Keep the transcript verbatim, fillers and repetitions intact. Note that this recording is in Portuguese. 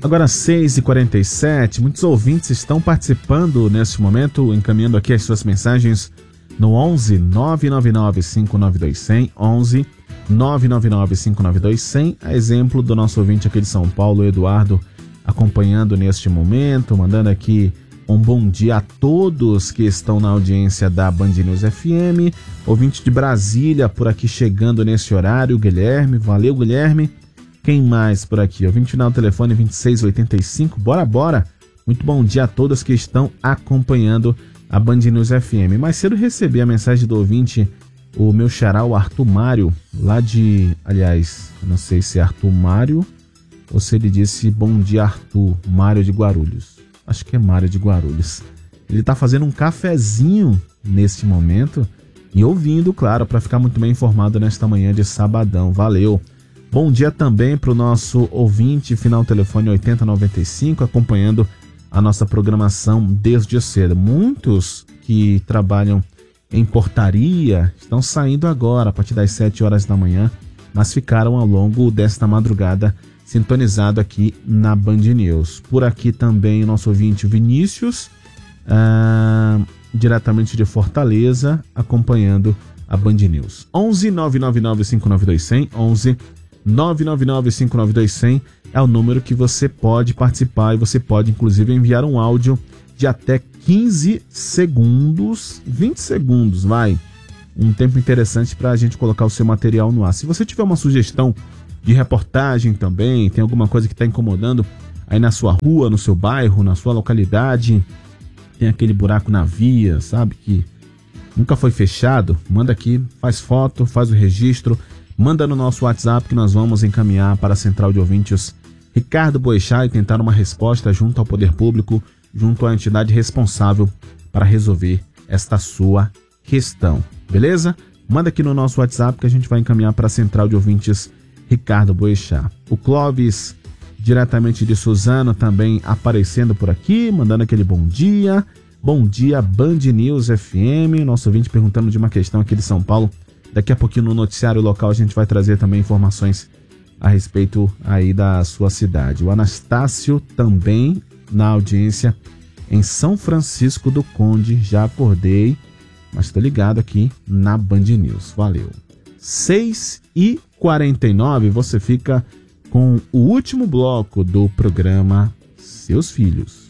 Agora seis e quarenta e sete, muitos ouvintes estão participando neste momento, encaminhando aqui as suas mensagens no onze nove nove nove cinco nove dois zero zero, onze nove nove nove cinco nove dois zero zero, a exemplo do nosso ouvinte aqui de São Paulo, Eduardo, acompanhando neste momento, mandando aqui um bom dia a todos que estão na audiência da Band News F M, ouvinte de Brasília por aqui chegando nesse horário, Guilherme, valeu Guilherme. Quem mais por aqui? Ouvinte final do telefone vinte e seis oitenta e cinco, bora, bora. Muito bom dia a todos que estão acompanhando a Band News F M. Mais cedo recebi a mensagem do ouvinte, o meu xará, o Arthur Mário, lá de, aliás, não sei se é Arthur Mário ou se ele disse bom dia Arthur, Mário de Guarulhos. Acho que é Mário de Guarulhos. Ele tá fazendo um cafezinho neste momento e ouvindo, claro, para ficar muito bem informado nesta manhã de sabadão. Valeu! Bom dia também para o nosso ouvinte, final telefone oitenta noventa e cinco, acompanhando a nossa programação desde cedo. Muitos que trabalham em portaria estão saindo agora, a partir das sete horas da manhã, mas ficaram ao longo desta madrugada sintonizado aqui na Band News. Por aqui também o nosso ouvinte Vinícius, ah, diretamente de Fortaleza, acompanhando a Band News. onze nove nove nove cinco nove dois zero zero, onze nove nove nove cinco nove dois zero zero é o número que você pode participar e você pode inclusive enviar um áudio de até quinze segundos, vinte segundos, vai, um tempo interessante para a gente colocar o seu material no ar. Se você tiver uma sugestão de reportagem também, tem alguma coisa que está incomodando aí na sua rua, no seu bairro, na sua localidade, tem aquele buraco na via, sabe, que nunca foi fechado, manda aqui, faz foto, faz o registro, manda no nosso WhatsApp que nós vamos encaminhar para a Central de Ouvintes Ricardo Boechat e tentar uma resposta junto ao poder público, junto à entidade responsável para resolver esta sua questão, beleza? Manda aqui no nosso WhatsApp que a gente vai encaminhar para a Central de Ouvintes Ricardo Boechat. O Clóvis, diretamente de Suzano, também aparecendo por aqui, mandando aquele bom dia. Bom dia, Band News F M. Nosso ouvinte perguntando de uma questão aqui de São Paulo. Daqui a pouquinho no noticiário local a gente vai trazer também informações a respeito aí da sua cidade. O Anastácio também na audiência em São Francisco do Conde. Já acordei, mas tô ligado aqui na Band News. Valeu. seis e quarenta e nove, você fica com o último bloco do programa Seus Filhos.